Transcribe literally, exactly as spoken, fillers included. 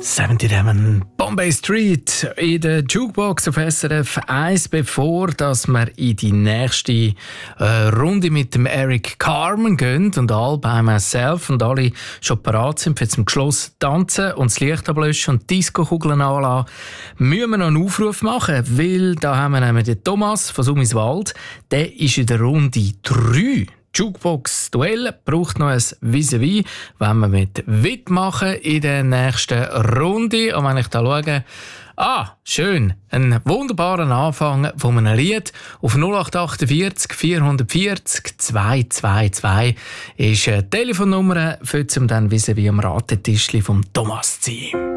siebenundsiebzig Bombay Street in der Jukebox auf S R F eins, bevor dass wir in die nächste äh, Runde mit dem Eric Carmen gehen und all by myself und alle schon bereit sind für zum geschlossen tanzen und das Licht ablöschen und die Disco-Kugeln anlassen, müssen wir noch einen Aufruf machen, weil da haben wir nämlich den Thomas von Summiswald, der ist in der Runde drei. Jukebox-Duell braucht noch ein Vis-à-vis, wenn wir mit mitmachen in der nächsten Runde. Und wenn ich da schaue, ah, schön, ein wunderbarer Anfang von einem Lied. Auf null acht achtundvierzig vierhundertvierzig zweihundertzweiundzwanzig ist eine Telefonnummer, für zum dann Vis-à-vis am Ratetischli vom Thomas zu sein.